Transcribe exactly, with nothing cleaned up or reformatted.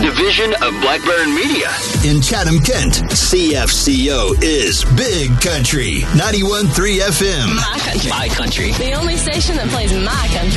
division of Black Baron Media. In Chatham, Kent, C F C O is Big Country, ninety-one point three F M. My country. My country. The only station that plays my country.